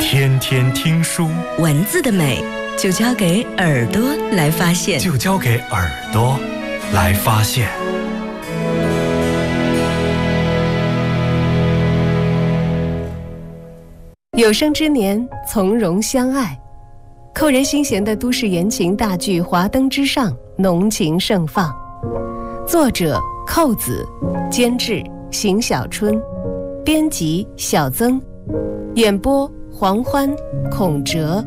天天听书， 文字的美就交给耳朵来发现， 就交给耳朵来发现。 有生之年，从容相爱。扣人心弦的都市言情大剧《华灯之上》浓情盛放，作者寇子，监制邢小春，编辑小曾，演播黄欢、孔哲。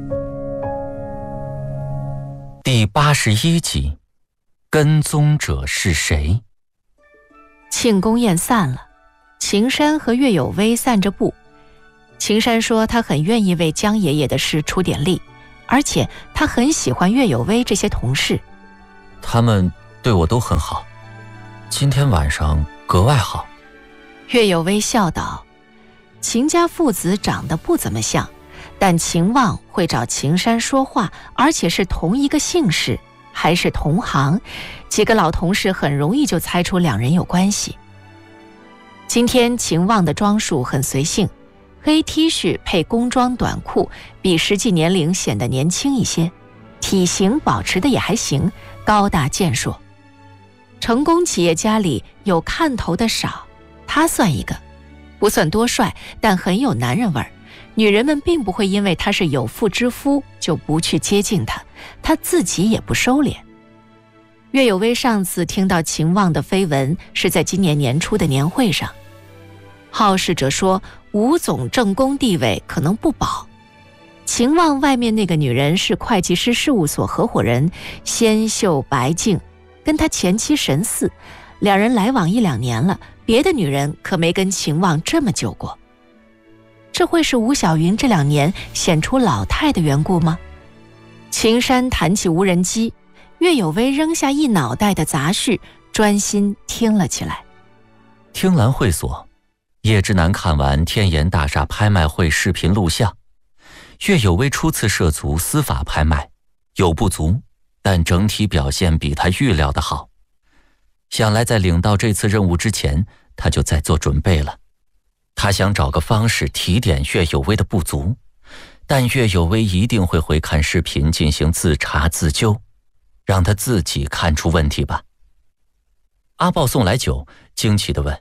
第81集，跟踪者是谁？ 庆功宴散了，秦山和岳有为散着步。秦山说他很愿意为江爷爷的事出点力，而且他很喜欢岳有为这些同事。 他们对我都很好，今天晚上格外好。 岳有为笑道，秦家父子长得不怎么像，但秦望会找秦山说话，而且是同一个姓氏，还是同行，几个老同事很容易就猜出两人有关系。今天秦望的装束很随性，黑 T 恤配工装短裤，比实际年龄显得年轻一些，体型保持的也还行，高大健硕。成功企业家里有看头的少，他算一个，不算多帅，但很有男人味儿。女人们并不会因为他是有妇之夫就不去接近他，他自己也不收敛。岳有为上次听到秦望的绯闻是在今年年初的年会上，好事者说吴总正宫地位可能不保。秦望外面那个女人是会计师事务所合伙人，纤秀白净，跟他前妻神似，两人来往1-2年了，别的女人可没跟秦望这么久过。这会是吴小云这2年显出老态的缘故吗？秦山弹起无人机，岳有为扔下一脑袋的杂絮，专心听了起来。 听兰会所，叶之南看完天岩大厦拍卖会视频录像，岳有为初次涉足司法拍卖，有不足，但整体表现比他预料的好。想来在领到这次任务之前，他就在做准备了。他想找个方式提点岳有为的不足，但岳有为一定会回看视频进行自查自纠，让他自己看出问题吧。阿豹送来酒，惊奇地问，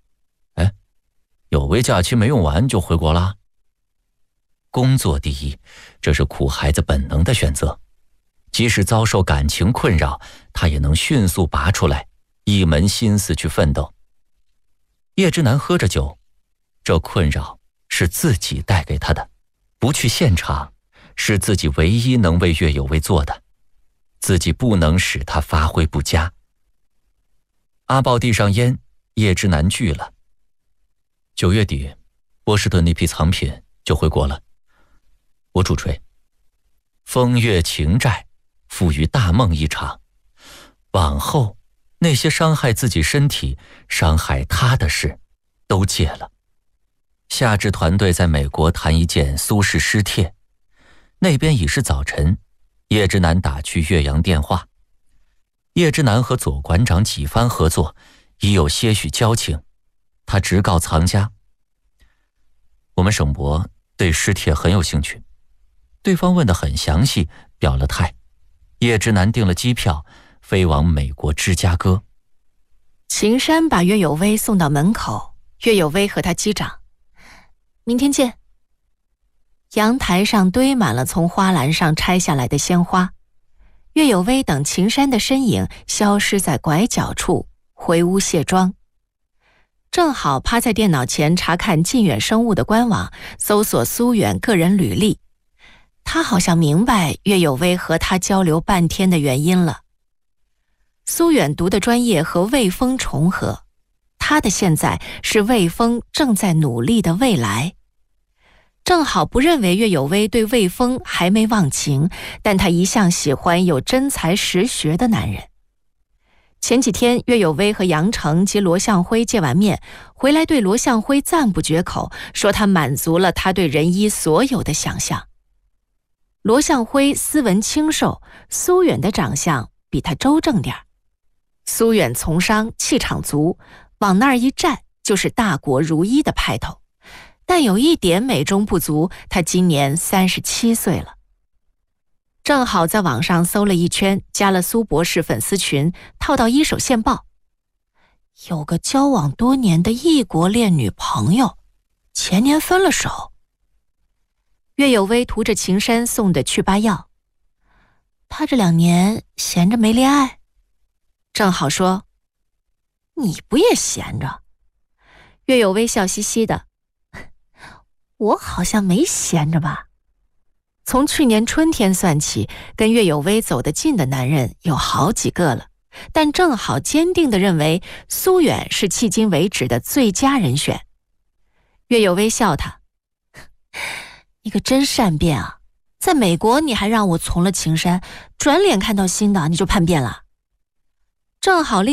有为假期没用完就回国了？工作第一，这是苦孩子本能的选择。即使遭受感情困扰，他也能迅速拔出来，一门心思去奋斗。叶之南喝着酒，这困扰是自己带给他的，不去现场是自己唯一能为岳有为做的，自己不能使他发挥不佳。阿豹递上烟，叶之南拒了。9月底，波士顿那批藏品就回国了。我主吹，风月情债，付于大梦一场。往后，那些伤害自己身体、伤害他的事，都戒了。夏至团队在美国谈一件苏轼诗帖，那边已是早晨，叶之南打去岳阳电话。叶之南和左馆长几番合作，已有些许交情。他直告藏家，我们省博对诗帖很有兴趣。对方问得很详细，表了态。叶之南订了机票，飞往美国芝加哥。 秦山把岳有为送到门口，岳有为和他击掌，明天见。阳台上堆满了从花篮上拆下来的鲜花。岳有为等秦山的身影消失在拐角处，回屋卸妆。正好趴在电脑前查看晋远生物的官网，搜索苏远个人履历。他好像明白岳有为和他交流半天的原因了。苏远读的专业和魏峰重合，他的现在是魏峰正在努力的未来。正好不认为岳有为对魏峰还没忘情，但他一向喜欢有真才实学的男人。前几天岳有为和杨成及罗向辉见完面，回来对罗向辉赞不绝口，说他满足了他对仁医所有的想象。罗向辉斯文清瘦，苏远的长相比他周正点。苏远从商，气场足，往那儿一站就是大国如一的派头。 但有一点美中不足，他今年37岁了。正好在网上搜了一圈，加了苏博士粉丝群，套到一手线报。有个交往多年的异国恋女朋友，前年分了手。岳有薇涂着情深送的祛疤药。他这2年闲着没恋爱。正好说，你不也闲着？岳有薇笑嘻嘻的，我好像没闲着吧。从去年春天算起，跟岳有薇走得近的男人有好几个了，但正好坚定地认为苏远是迄今为止的最佳人选。岳有薇笑他，你可真善变啊，在美国你还让我从了情深，转脸看到新的你就叛变了。正好